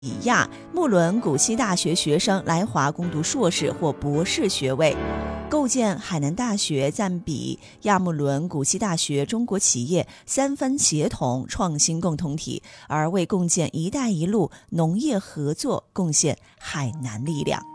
亚穆伦古希大学学生来华攻读硕士或博士学位，构建海南大学赞比亚穆伦古希大学中国企业三分协同创新共同体，而为共建“一带一路”农业合作贡献海南力量。